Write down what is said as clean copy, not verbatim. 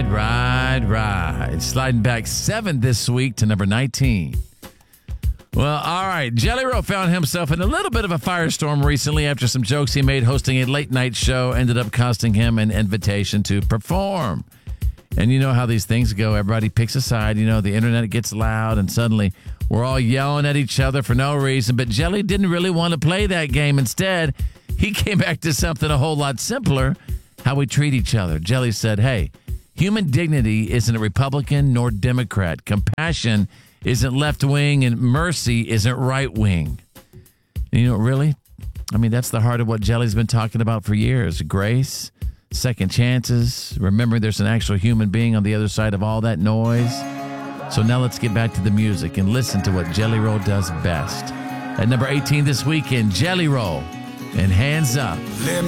Right. Sliding back 7 this week to number 19. Well, all right. Jelly Roll found himself in a little bit of a firestorm recently after some jokes he made hosting a late-night show ended up costing him an invitation to perform. And you know how these things go. Everybody picks a side. You know, the internet gets loud, and suddenly we're all yelling at each other for no reason. But Jelly didn't really want to play that game. Instead, he came back to something a whole lot simpler, how we treat each other. Jelly said, hey, human dignity isn't a Republican nor Democrat. Compassion isn't left-wing, and mercy isn't right-wing. And you know, really? I mean, that's the heart of what Jelly's been talking about for years. Grace, second chances, remembering there's an actual human being on the other side of all that noise. So now let's get back to the music and listen to what Jelly Roll does best. At number 18 this weekend, Jelly Roll and Hands Up.